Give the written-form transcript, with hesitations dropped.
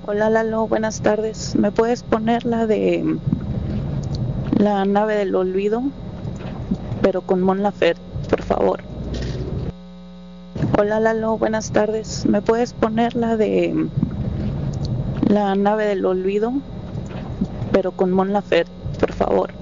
Hola Lalo, buenas tardes. ¿Me puedes poner la de La nave del olvido, pero con Mon Laferte, por favor? Hola Lalo, buenas tardes. ¿Me puedes poner la de La nave del olvido, pero con Mon Laferte, por favor?